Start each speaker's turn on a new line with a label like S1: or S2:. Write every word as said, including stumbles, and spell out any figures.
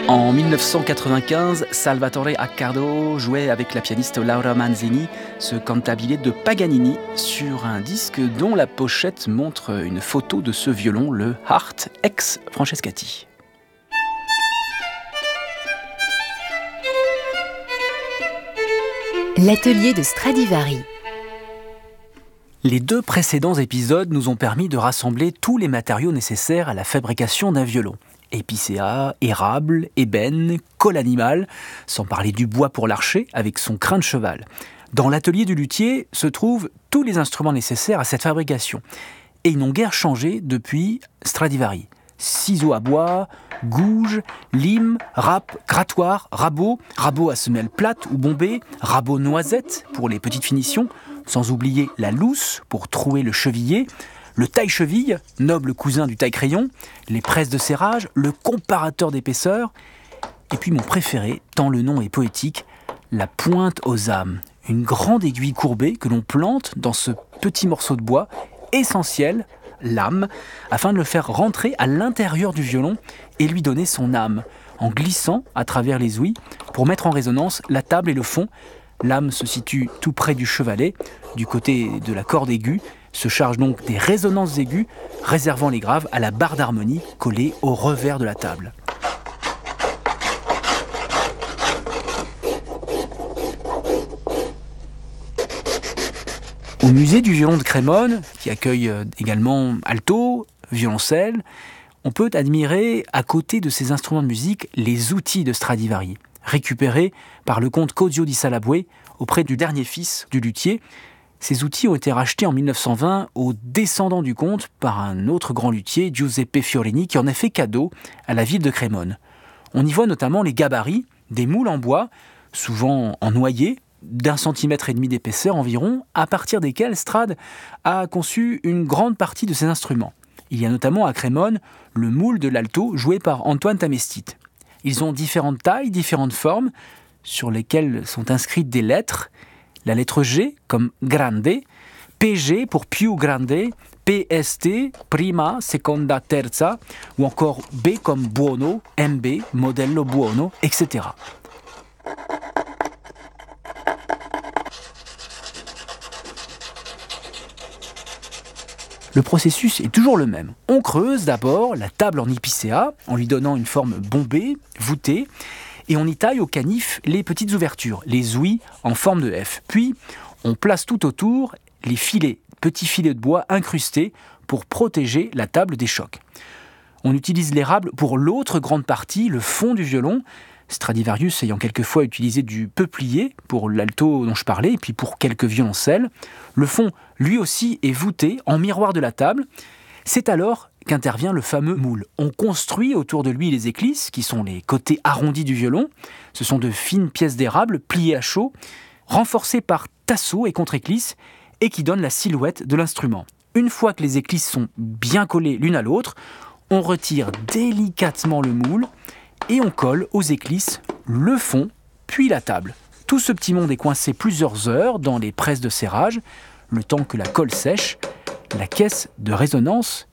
S1: En dix-neuf cent quatre-vingt-quinze, Salvatore Accardo jouait avec la pianiste Laura Manzini ce cantabile de Paganini sur un disque dont la pochette montre une photo de ce violon, le Hart ex Francescati.
S2: L'atelier de Stradivari.
S1: Les deux précédents épisodes nous ont permis de rassembler tous les matériaux nécessaires à la fabrication d'un violon. Épicéa, érable, ébène, colle animale, sans parler du bois pour l'archet avec son crin de cheval. Dans l'atelier du luthier se trouvent tous les instruments nécessaires à cette fabrication. Et ils n'ont guère changé depuis Stradivari. Ciseaux à bois, gouge, lime, râpe, grattoir, rabot, rabot à semelle plate ou bombée, rabot noisette pour les petites finitions, sans oublier la lousse pour trouer le chevillé, le taille-cheville, noble cousin du taille-crayon, les presses de serrage, le comparateur d'épaisseur, et puis mon préféré, tant le nom est poétique, la pointe aux âmes, une grande aiguille courbée que l'on plante dans ce petit morceau de bois essentiel, l'âme, afin de le faire rentrer à l'intérieur du violon et lui donner son âme, en glissant à travers les ouïes pour mettre en résonance la table et le fond. L'âme se situe tout près du chevalet, du côté de la corde aiguë, se charge donc des résonances aiguës, réservant les graves à la barre d'harmonie collée au revers de la table. Au musée du violon de Crémone, qui accueille également alto, violoncelle, on peut admirer, à côté de ces instruments de musique, les outils de Stradivari, récupérés par le comte Cosio di Salabue auprès du dernier fils du luthier. Ces outils ont été rachetés en dix-neuf cent vingt aux descendants du comte par un autre grand luthier, Giuseppe Fiorini, qui en a fait cadeau à la ville de Crémone. On y voit notamment les gabarits, des moules en bois, souvent en noyer, d'un centimètre et demi d'épaisseur environ, à partir desquels Strad a conçu une grande partie de ses instruments. Il y a notamment à Crémone le moule de l'alto joué par Antoine Tamestite. Ils ont différentes tailles, différentes formes, sur lesquelles sont inscrites des lettres. La lettre G comme grande, P G pour più grande, P S T, prima, seconda, terza, ou encore B comme buono, M B, modello buono, et cetera. Le processus est toujours le même. On creuse d'abord la table en épicéa, en lui donnant une forme bombée, voûtée, et on y taille au canif les petites ouvertures, les ouïes en forme de F. Puis, on place tout autour les filets, petits filets de bois incrustés pour protéger la table des chocs. On utilise l'érable pour l'autre grande partie, le fond du violon, Stradivarius ayant quelquefois utilisé du peuplier pour l'alto dont je parlais, et puis pour quelques violoncelles. Le fond, lui aussi, est voûté en miroir de la table. C'est alors qu'intervient le fameux moule. On construit autour de lui les éclisses, qui sont les côtés arrondis du violon. Ce sont de fines pièces d'érable pliées à chaud, renforcées par tasseaux et contre-éclisses, et qui donnent la silhouette de l'instrument. Une fois que les éclisses sont bien collées l'une à l'autre, on retire délicatement le moule et on colle aux éclisses le fond, puis la table. Tout ce petit monde est coincé plusieurs heures dans les presses de serrage, le temps que la colle sèche. La caisse de résonance